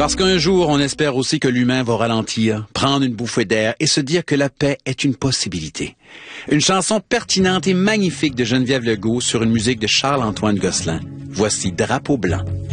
Parce qu'un jour, on espère aussi que l'humain va ralentir, prendre une bouffée d'air et se dire que la paix est une possibilité. Une chanson pertinente et magnifique de Geneviève Legault sur une musique de Charles-Antoine Gosselin. Voici Drapeau blanc.